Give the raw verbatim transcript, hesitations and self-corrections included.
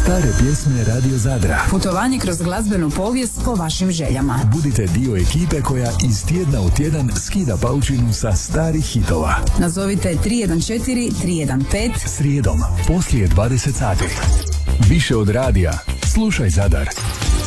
Stare pjesme Radio Zadra. Putovanje kroz glazbenu povijest po vašim željama. Budite dio ekipe koja iz tjedna u tjedan skida paučinu sa starih hitova. Nazovite tri jedan četiri tri jedan pet Srijedom, poslije dvadeset sati. Više od radija, slušaj Zadar.